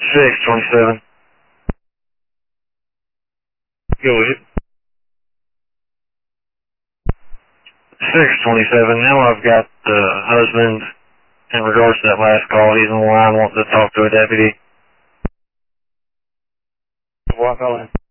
627. Go ahead. 627. Now I've got the husband in regards to that last call. He's on the line wanting to talk to a deputy. What calling?